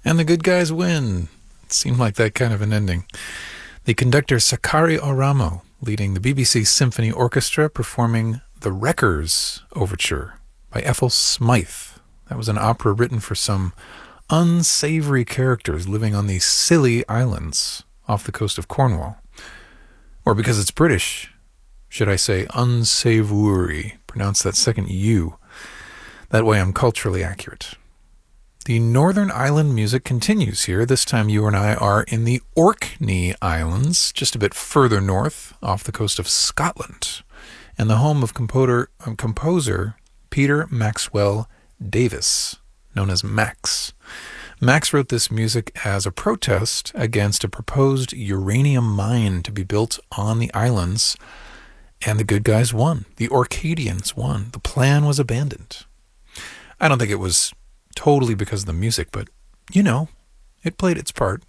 And the good guys win. It seemed like that kind of an ending. The conductor Sakari Oramo leading the BBC Symphony Orchestra performing The Wreckers Overture by Ethel Smythe. That was an opera written for some unsavory characters living on these Scilly Islands off the coast of Cornwall. Or because it's British, should I say unsavoury? Pronounce that second U. That way I'm culturally accurate. The Northern Island music continues here. This time you and I are in the Orkney Islands, just a bit further north, off the coast of Scotland, and the home of composer Peter Maxwell Davis, known as Max. Max wrote this music as a protest against a proposed uranium mine to be built on the islands, and the good guys won. The Orcadians won. The plan was abandoned. I don't think it was totally because of the music, but, it played its part.